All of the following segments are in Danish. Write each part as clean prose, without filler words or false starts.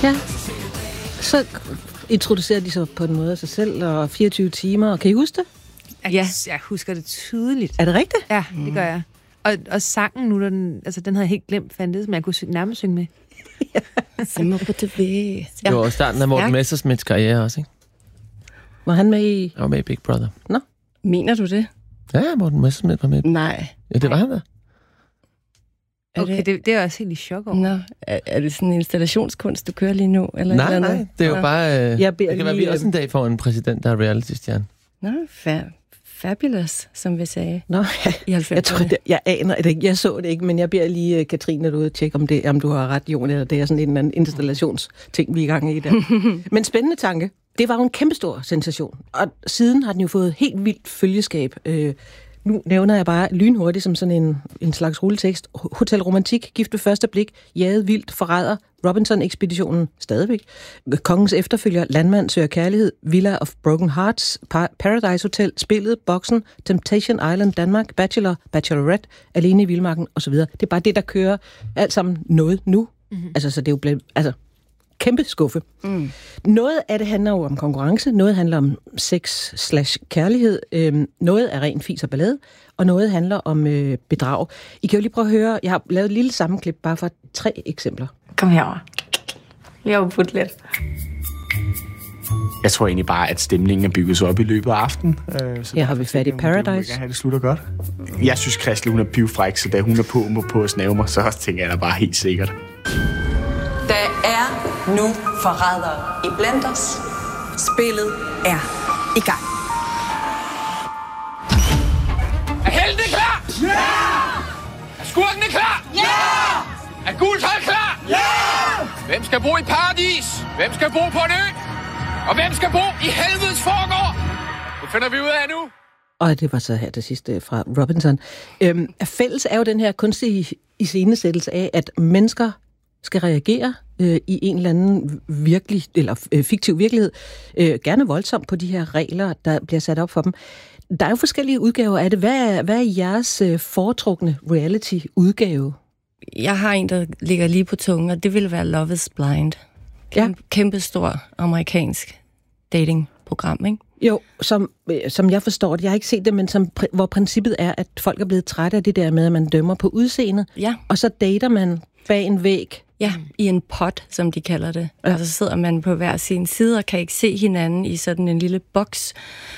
Ja. Så introducerer de sig på en måde af sig selv, og 24 timer. Kan I huske det? Ja, jeg husker det tydeligt. Er det rigtigt? Ja, det gør jeg. Og sangen nu, den havde jeg helt glemt fandtes, men jeg kunne nærmest synge med. Simmer på TV. Det var starten af Morten Messersmiths karriere også, ikke? Var han med i... Han var med i Big Brother. Nå. Mener du det? Ja, Morten Messersmith var med. Nej. Ja, det var han da. Okay, det er jeg også helt i chok over. Nå, er det sådan en installationskunst, du kører lige nu? Eller Nej, eller nej, det er jo bare... det kan være, vi også en dag får en præsident, der er reality-stjerne. Nå, fabulous, som vi sagde. Nå, jeg aner det ikke. Jeg så det ikke, men jeg beder lige Katrine derude at tjekke, om du har ret, Jon, eller det er sådan en eller anden installationsting, vi er i gang i der. Men spændende tanke. Det var jo en kæmpestor sensation, og siden har den jo fået helt vildt følgeskab. Nu nævner jeg bare lynhurtigt som sådan en slags rulletekst. Hotel Romantik, Gift ved første blik, Jaget vildt, Forræder, Robinson-ekspeditionen, stadigvæk. Kongens efterfølger, Landmand søger kærlighed, Villa of Broken Hearts, Paradise Hotel, Spillet, Boksen, Temptation Island, Danmark, Bachelor, Bachelorette, Alene i Vildmarken osv. Det er bare det, der kører alt sammen noget nu. Mm-hmm. Altså, så det er jo blevet... kæmpe skuffe. Mm. Noget af det handler jo om konkurrence, noget handler om sex/kærlighed, noget er ren fis og ballade, og noget handler om bedrag. I kan jo lige prøve at høre, jeg har lavet et lille sammenklip bare for 3 eksempler. Kom herover. Vi har jo putt lidt. Jeg tror egentlig bare, at stemningen er bygget op i løbet af aftenen. Her har vi fat i Paradise. Jeg det slutter godt. Jeg synes, Christel, hun er pivfræk, så da hun er på at snave mig, så tænker jeg da bare helt sikkert. Der er nu forrædere i Blenders. Spillet er i gang. Er helten klar? Ja! Er skurken klar? Ja! Er gult hold klar? Ja! Hvem skal bo i paradis? Hvem skal bo på en ø? Og hvem skal bo i helvedes forgård? Det finder vi ud af nu. Og det var så her det sidste fra Robinson. Fælles er jo den her kunstige iscenesættelse af, at mennesker skal reagere i en eller anden virkelig, eller fiktiv virkelighed, gerne voldsomt på de her regler, der bliver sat op for dem. Der er jo forskellige udgaver af det. Hvad er jeres foretrukne reality-udgave? Jeg har en, der ligger lige på tungen, og det vil være Love is Blind. Kæmpestor amerikansk datingprogram, ikke? Jo, som jeg forstår det, jeg har ikke set det, men hvor princippet er, at folk er blevet trætte af det der med, at man dømmer på udseendet, og så dater man bag en væg. Ja, i en pot, som de kalder det. Ja. Og så sidder man på hver sin side og kan ikke se hinanden i sådan en lille boks.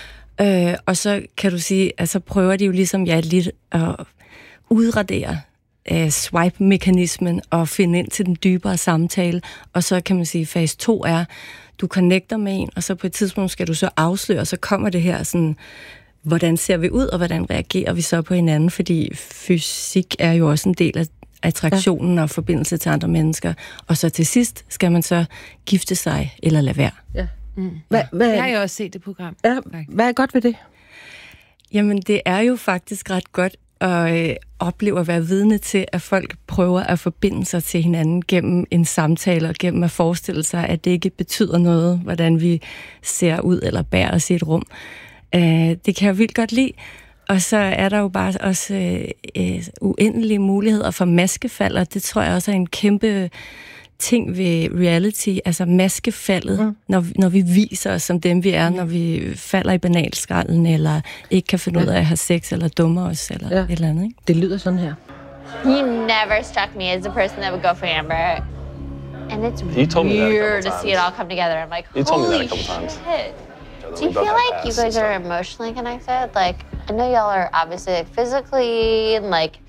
Og så kan du sige, at så prøver de jo ligesom lidt at udradere swipe-mekanismen og finde ind til den dybere samtale. Og så kan man sige, at fase 2 er, du connecter med en, og så på et tidspunkt skal du så afsløre, og så kommer det her sådan, hvordan ser vi ud, og hvordan reagerer vi så på hinanden, fordi fysik er jo også en del af attraktionen og forbindelse til andre mennesker. Og så til sidst skal man så gifte sig eller lade være. Ja. Jeg har jo også set det program. Ja, hvad er godt ved det? Jamen, det er jo faktisk ret godt at opleve at være vidne til, at folk prøver at forbinde sig til hinanden gennem en samtale og gennem at forestille sig, at det ikke betyder noget, hvordan vi ser ud eller bærer os i et rum. Det kan jeg vildt godt lide. Og så er der jo bare også uendelige muligheder for maskefald, og det tror jeg også er en kæmpe ting ved reality, altså maskefaldet, når vi viser os som dem vi er, når vi falder i banalskralden, eller ikke kan finde ud af at have sex, eller dummer os, eller et eller andet, ikke? Det lyder sådan her. You never struck me as the person that would go for Amber. And it's weird to see it all come together. I'm like, holy shit. Do you feel like you guys are emotionally connected? Like, I know y'all are obviously like, physically and like